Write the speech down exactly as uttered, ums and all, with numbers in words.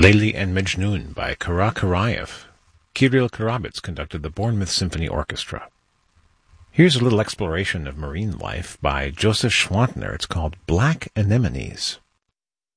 Layli and Mejnun by Kara Karayev. Kirill Karabits conducted the Bournemouth Symphony Orchestra. Here's a little exploration of marine life by Joseph Schwantner. It's called Black Anemones.